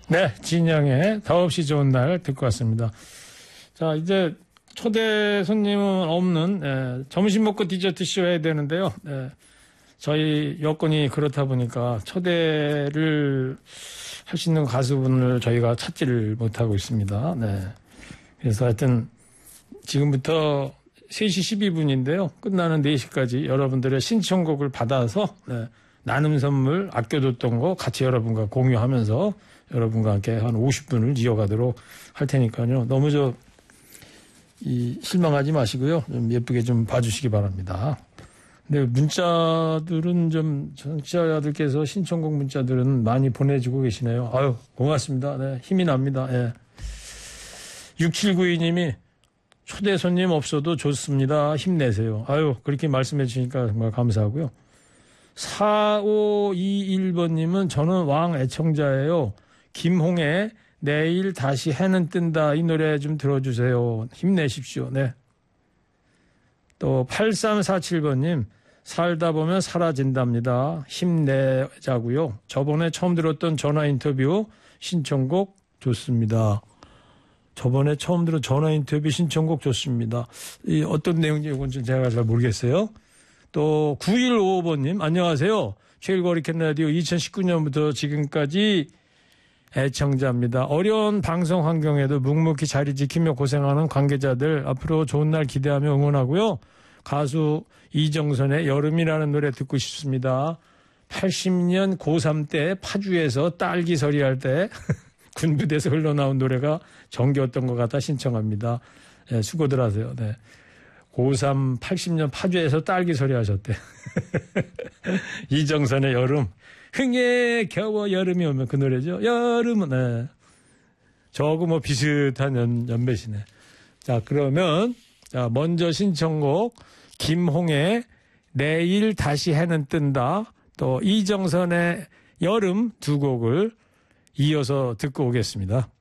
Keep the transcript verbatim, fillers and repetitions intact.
네, 진영의 더없이 좋은 날 듣고 왔습니다. 자, 이제 초대 손님은 없는 예, 점심 먹고 디저트 쇼 해야 되는데요. 예, 저희 여건이 그렇다 보니까 초대를 할 수 있는 가수분을 저희가 찾지를 못하고 있습니다. 네. 그래서 하여튼 지금부터 세 시 십이 분인데요. 끝나는 네 시까지 여러분들의 신청곡을 받아서 네, 나눔 선물 아껴뒀던 거 같이 여러분과 공유하면서 여러분과 함께 한 오십 분을 이어가도록 할 테니까요. 너무 저 이 실망하지 마시고요. 좀 예쁘게 좀 봐주시기 바랍니다. 근데 문자들은 좀 청취자들께서 신청곡 문자들은 많이 보내주고 계시네요. 아유 고맙습니다. 네, 힘이 납니다. 예. 육칠구이 님이 초대 손님 없어도 좋습니다. 힘내세요. 아유 그렇게 말씀해 주시니까 정말 감사하고요. 사오이일 번님은 저는 왕 애청자예요. 김홍의 내일 다시 해는 뜬다 이 노래 좀 들어주세요. 힘내십시오. 네. 또 팔삼사칠 번님 살다 보면 사라진답니다. 힘내자고요. 저번에 처음 들었던 전화 인터뷰 신청곡 좋습니다. 저번에 처음 들은 전화 인터뷰 신청곡 좋습니다. 이 어떤 내용인지 이건 좀 제가 잘 모르겠어요. 또 구일오오 번님 안녕하세요. 최일거리 캔라디오 이천십구 년부터 지금까지 애청자입니다. 어려운 방송 환경에도 묵묵히 자리 지키며 고생하는 관계자들 앞으로 좋은 날 기대하며 응원하고요. 가수 이정선의 여름이라는 노래 듣고 싶습니다. 팔십 년 고삼 때 파주에서 딸기 서리할 때 군부대에서 흘러나온 노래가 정겨웠던 것 같아 신청합니다. 네, 수고들 하세요. 네. 고삼 팔십 년 파주에서 딸기 서리 하셨대. 이정선의 여름. 흥에 겨워 여름이 오면 그 노래죠. 여름은, 네. 저하고 뭐 비슷한 연, 연배시네. 자, 그러면, 자, 먼저 신청곡, 김홍의 내일 다시 해는 뜬다. 또 이정선의 여름 두 곡을 이어서 듣고 오겠습니다.